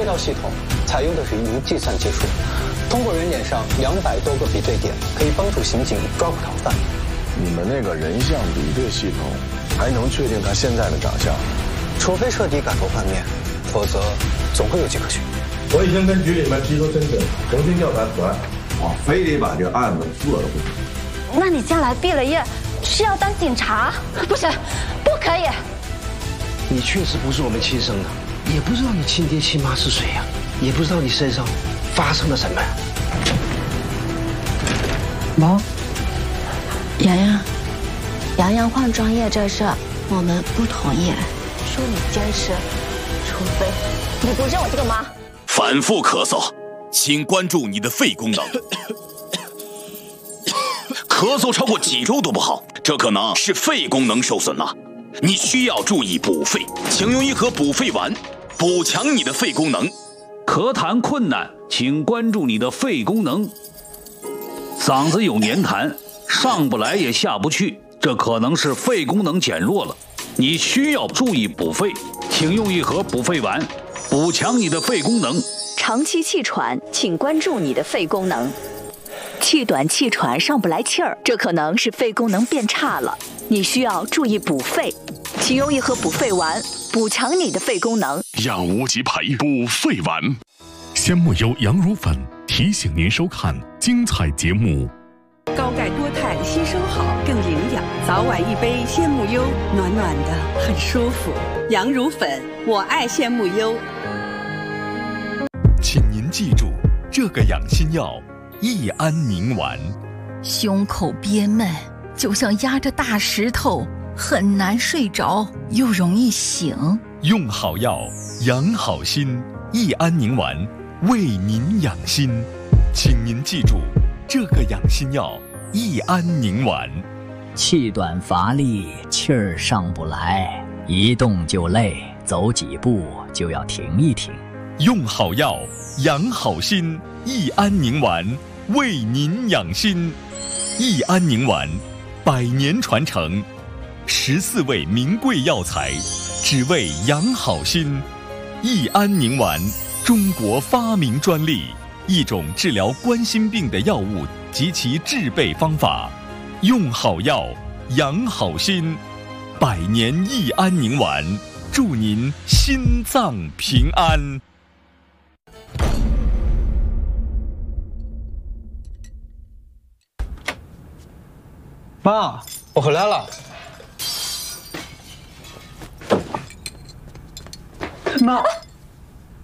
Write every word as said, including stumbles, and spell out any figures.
药系统采用的是云计算技术，通过人脸上两百多个比对点，可以帮助刑警抓捕逃犯。 你们那个人像比对系统，还能确定他现在的长相？ 除非彻底改头换面，否则总会有迹可循。 我已经跟局里面提出申请，重新调查此案。 啊，非得把这个案子做了不可。 那你将来毕了业是要当警察？不是，不可以。 你确实不是我们亲生的，也不知道你亲爹亲妈是谁呀、啊，也不知道你身上发生了什么。 妈，洋洋，洋洋换专业这事我们不同意，恕你坚持，除非你不认我这个妈。 反复咳嗽，请关注你的肺功能。咳嗽超过几周都不好，这可能是肺功能受损了。你需要注意补肺，请用一盒补肺丸，补强你的肺功能。 咳痰困难，请关注你的肺功能。嗓子有黏痰，上不来也下不去，这可能是肺功能减弱了。你需要注意补肺，请用一盒补肺丸，补强你的肺功能。 长期气喘，请关注你的肺功能。气短气喘上不来气儿，这可能是肺功能变差了，你需要注意补肺，请用一盒补肺丸，补强你的肺功能。 养无极培补肺丸，鲜木优羊乳粉提醒您收看精彩节目。 高钙多肽吸收好，更营养，早晚一杯鲜木优，暖暖的，很舒服。羊乳粉，我爱鲜木优。 请您记住，这个养心药益安宁丸。 胸口憋闷，就像压着大石头，很难睡着，又容易醒。 用好药，养好心，益安宁丸为您养心。请您记住，这个养心药益安宁丸。 气短乏力，气儿上不来，一动就累，走几步就要停一停。 用好药，养好心，益安宁丸为您养心。益安宁丸，百年传承，十四味名贵药材，只为养好心。益安宁丸，中国发明专利，一种治疗冠心病的药物及其制备方法。用好药，养好心，百年益安宁丸，祝您心脏平安。 妈，我回来了。 妈，